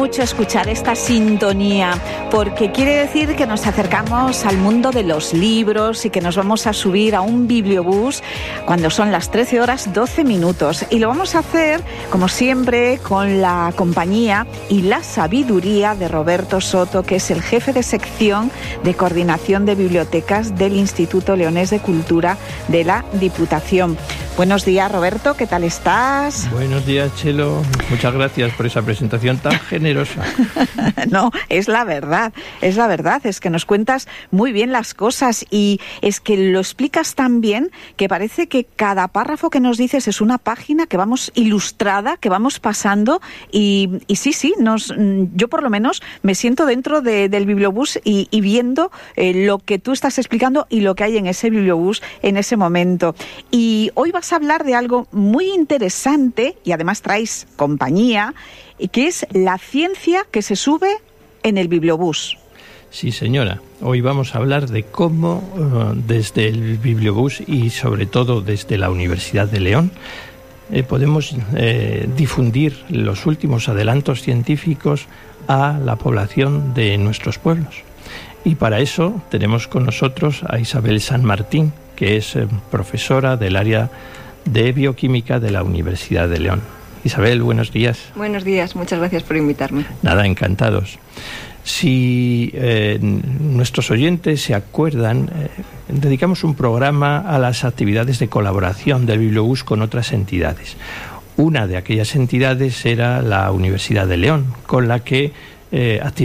mucho escuchar esta sintonía porque quiere decir que nos acercamos al mundo de los libros y que nos vamos a subir a un bibliobús cuando son las 13:12. Y lo vamos a hacer, como siempre, con la compañía y la sabiduría de Roberto Soto, que es el jefe de sección de coordinación de bibliotecas del Instituto Leonés de Cultura de la Diputación. Buenos días, Roberto, ¿qué tal estás? Buenos días, Chelo. Muchas gracias por esa presentación tan generosa. No, es la verdad, es que nos cuentas muy bien las cosas y es que lo explicas tan bien que parece que cada párrafo que nos dices es una página que vamos ilustrada, que vamos pasando y sí, yo por lo menos me siento dentro del bibliobús y viendo lo que tú estás explicando y lo que hay en ese bibliobús en ese momento. Y hoy vas a hablar de algo muy interesante y además traes compañía, que es la ciencia que se sube en el bibliobús. Sí, señora. Hoy vamos a hablar de cómo desde el bibliobús y sobre todo desde la Universidad de León podemos difundir los últimos adelantos científicos a la población de nuestros pueblos. Y para eso tenemos con nosotros a Isabel San Martín, que es profesora del área de bioquímica de la Universidad de León. Isabel, buenos días. Buenos días, muchas gracias por invitarme. Nada, encantados. Si nuestros oyentes se acuerdan, dedicamos un programa a las actividades de colaboración del bibliobús con otras entidades. Una de aquellas entidades era la Universidad de León, con la que